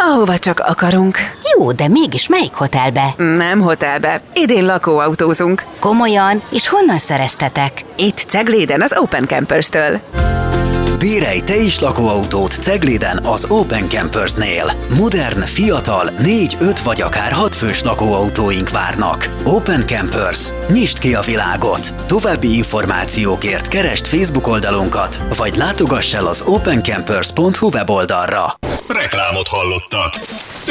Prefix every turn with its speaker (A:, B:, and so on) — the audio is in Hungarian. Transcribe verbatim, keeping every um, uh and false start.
A: ahova csak akarunk.
B: Jó, de mégis melyik hotelbe?
A: Nem hotelbe, idén lakóautózunk.
B: Komolyan? És honnan szereztetek?
A: Itt Cegléden az Open Campers-től.
C: Bérelj te is lakóautót Cegléden az Open Campers-nél. Modern, fiatal, négy, öt vagy akár hat fős lakóautóink várnak. Open Campers. Nyisd ki a világot! További információkért keresd Facebook oldalunkat, vagy látogass el az opencampers pont hu weboldalra.
D: Reklámot hallottak.